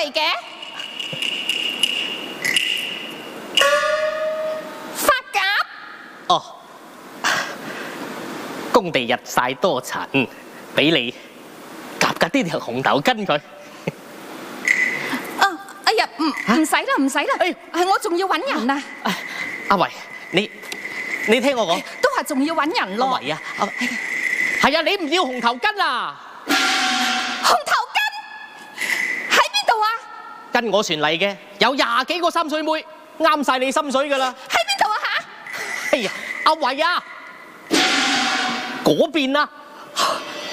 嚟嘅？發夾？ 哦，工地日曬多塵，俾你夾呢條紅頭巾佢。 哎呀，唔使啦，唔使啦，係我仲要揾人啊！ 阿維，你聽我講， 都話仲要揾人咯。 阿維啊，係啊，你唔要紅頭巾啊？ 紅頭巾喺邊度啊？ 跟我船嚟嘅，有20幾個3歲妹，啱晒你心水噶啦。 喺邊度啊嚇？ 哎呀，阿維啊，嗰邊啊！